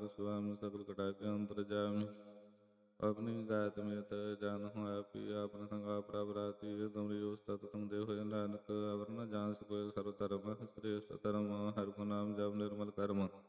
ਸੁਆਮੀ ਸਗਲ ਕਟਾ ਕੇ ਅੰਤਰ ਜਾਮੀ। ਆਪਣੀ ਗਾਇਤ ਮੇਤ ਜਾਨ ਹੋਇਆ ਪੀ ਆਪਨ ਸੰਗਾ ਪ੍ਰਭ ਰਾਤੀ। ਤੁਮਰੀ ਉਸਤਤ ਤੁਮ ਦੇ ਹੋਏ ਨਾਨਕ ਅਵਰ ਨ ਜਾਣ ਸਕੋਏ ਸਰਬ ਧਰਮ। ਸ੍ਰੇਸ਼ਟ ਧਰਮ ਹਰਿ ਗੁਰੂ ਨਾਮ ਜਪ ਨਿਰਮਲ ਕਰਮ।